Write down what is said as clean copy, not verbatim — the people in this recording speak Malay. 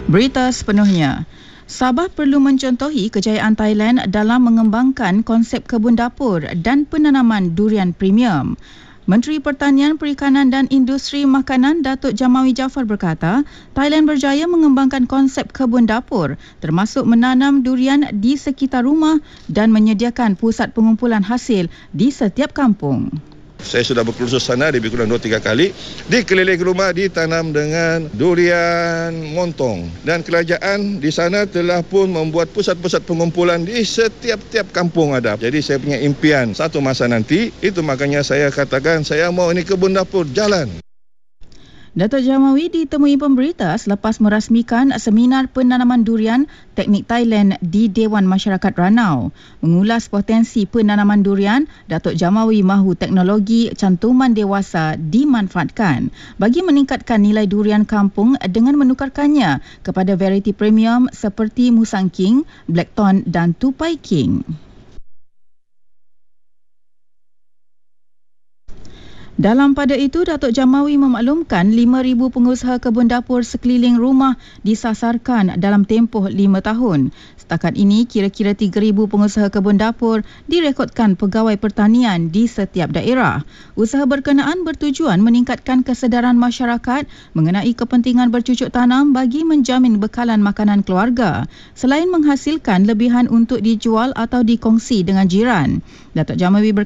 Berita sepenuhnya. Sabah perlu mencontohi kejayaan Thailand dalam mengembangkan konsep kebun dapur dan penanaman durian premium. Menteri Pertanian, Perikanan dan Industri Makanan Datuk Jamawi Jaafar berkata, Thailand berjaya mengembangkan konsep kebun dapur termasuk menanam durian di sekitar rumah dan menyediakan pusat pengumpulan hasil di setiap kampung. Saya sudah berkursus sana lebih kurang 2-3 kali. Di keliling rumah ditanam dengan durian montong. Dan kerajaan di sana telah pun membuat pusat-pusat pengumpulan di setiap-tiap kampung ada. Jadi saya punya impian satu masa nanti, itu makanya saya katakan saya mau ini kebun dapur jalan. Datuk Jamawi ditemui pemberita selepas merasmikan seminar penanaman durian teknik Thailand di Dewan Masyarakat Ranau. Mengulas potensi penanaman durian, Datuk Jamawi mahu teknologi cantuman dewasa dimanfaatkan bagi meningkatkan nilai durian kampung dengan menukarkannya kepada variety premium seperti Musang King, Blackthorn dan Tupai King. Dalam pada itu, Datuk Jamawi memaklumkan 5,000 pengusaha kebun dapur sekeliling rumah disasarkan dalam tempoh 5 tahun. Setakat ini, kira-kira 3,000 pengusaha kebun dapur direkodkan pegawai pertanian di setiap daerah. Usaha berkenaan bertujuan meningkatkan kesedaran masyarakat mengenai kepentingan bercucuk tanam bagi menjamin bekalan makanan keluarga, selain menghasilkan lebihan untuk dijual atau dikongsi dengan jiran. Datuk Jamawi berkata,